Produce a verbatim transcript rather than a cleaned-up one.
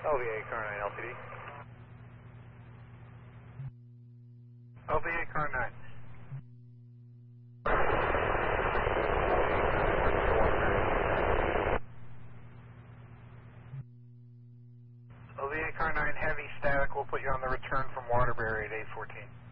O V A car nine L T D. O V A car nine. O V A car nine heavy static, we'll put you on the return from Waterbury at eight fourteen.